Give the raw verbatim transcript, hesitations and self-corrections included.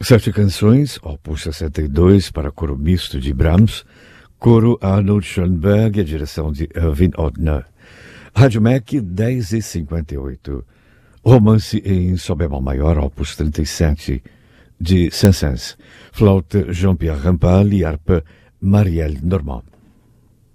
Sete canções, opus sessenta e dois, para coro misto de Brahms, coro Arnold Schoenberg e a direção de Erwin Ottner. Rádio M E C dez e cinquenta e oito. Romance em Sol bemol maior, opus trinta e sete, de Saint-Saëns. Flauta Jean-Pierre Rampal e harpa Marielle Normand.